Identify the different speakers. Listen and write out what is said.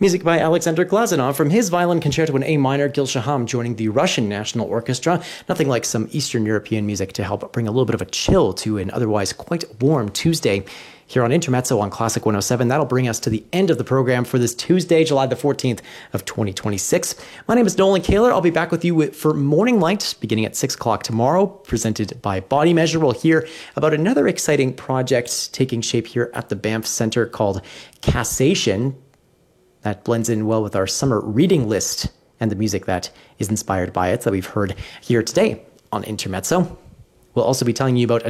Speaker 1: Music by Alexander Glazunov from his violin concerto in A minor, Gil Shaham joining the Russian National Orchestra. Nothing like some Eastern European music to help bring a little bit of a chill to an otherwise quite warm Tuesday. Here on Intermezzo on Classic 107, that'll bring us to the end of the program for this Tuesday, July the 14th of 2026. My name is Nolan Kaler. I'll be back with you for Morning Light beginning at 6 o'clock tomorrow, presented by Body Measure. We'll hear about another exciting project taking shape here at the Banff Center called Cassation. That blends in well with our summer reading list and the music that is inspired by it that we've heard here today on Intermezzo. We'll also be telling you about